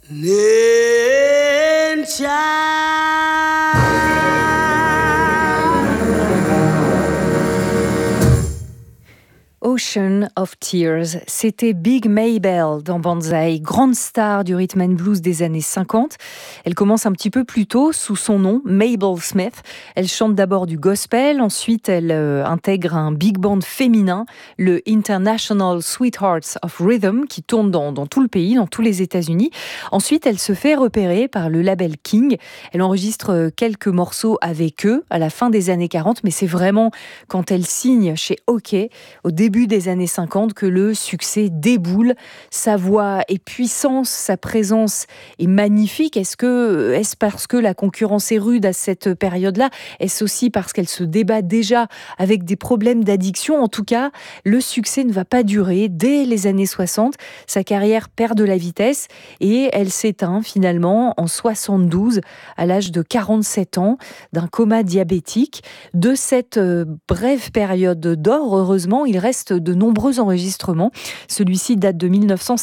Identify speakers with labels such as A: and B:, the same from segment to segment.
A: Ocean of Tears, c'était Big Maybelle dans Banzai, grande star du rhythm and blues des années 50. Elle commence un petit peu plus tôt sous son nom, Mabel Smith. Elle chante d'abord du gospel, ensuite elle intègre un big band féminin, le International Sweethearts of Rhythm, qui tourne dans tout le pays, dans tous les États-Unis. Ensuite, elle se fait repérer par le label King. Elle enregistre quelques morceaux avec eux à la fin des années 40, mais c'est vraiment quand elle signe chez OK, au début des années 50, que le succès déboule. Sa voix est puissante, sa présence est magnifique. Est-ce parce que la concurrence est rude à cette période-là? Est-ce aussi parce qu'elle se débat déjà avec des problèmes d'addiction? En tout cas, le succès ne va pas durer. Dès les années 60, sa carrière perd de la vitesse et elle s'éteint finalement en 72 à l'âge de 47 ans d'un coma diabétique. De cette brève période d'or, heureusement, il reste de nombreux enregistrements. Celui-ci date de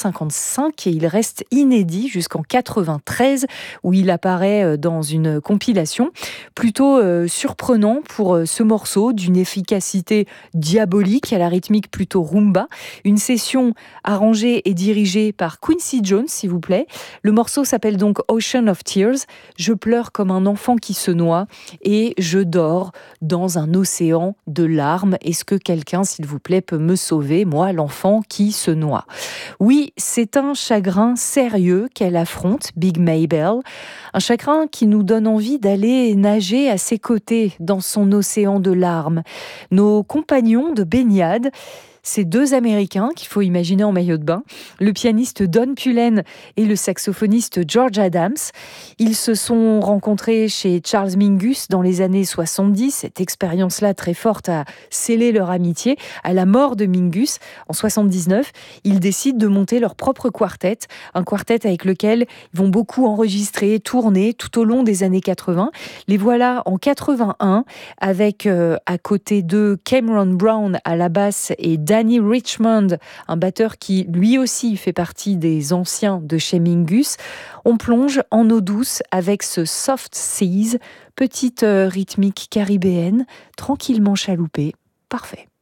A: 1955 et il reste inédit jusqu'en 93 où il apparaît dans une compilation. Plutôt surprenant pour ce morceau d'une efficacité diabolique à la rythmique plutôt rumba. Une session arrangée et dirigée par Quincy Jones, s'il vous plaît. Le morceau s'appelle donc Ocean of Tears. Je pleure comme un enfant qui se noie et je dors dans un océan de larmes. Est-ce que quelqu'un, s'il vous plaît, peut me sauver, moi, l'enfant qui se noie? Oui, c'est un chagrin sérieux qu'elle affronte, Big Maybelle. Un chagrin qui nous donne envie d'aller nager à ses côtés dans son océan de larmes. Nos compagnons de baignade, ces deux Américains qu'il faut imaginer en maillot de bain, le pianiste Don Pullen et le saxophoniste George Adams. Ils se sont rencontrés chez Charles Mingus dans les années 70. Cette expérience-là très forte a scellé leur amitié. À la mort de Mingus, en 79, ils décident de monter leur propre quartet, un quartet avec lequel ils vont beaucoup enregistrer, tourner tout au long des années 80. Les voilà en 81 avec à côté d'eux Cameron Brown à la basse et Danny Richmond, un batteur qui lui aussi fait partie des anciens de chez Mingus. On plonge en eau douce avec ce Soft Seas, petite rythmique caribéenne, tranquillement chaloupée. Parfait.